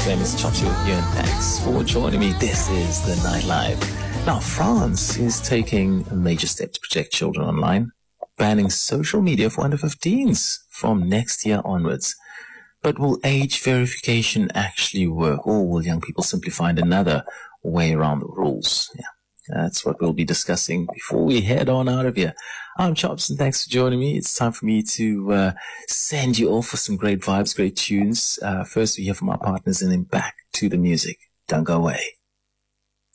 name is Chops here, and thanks for joining me. This is the Nightlife. Now, France is taking a major step to protect children online, banning social media for under 15s from next year onwards. But will age verification actually work, or will young people simply find another way around the rules? Yeah, that's what we'll be discussing before we head on out of here. I'm Chops, and thanks for joining me. It's time for me to send you off for some great vibes, great tunes. First, we hear from our partners, and then back to the music. Don't go away.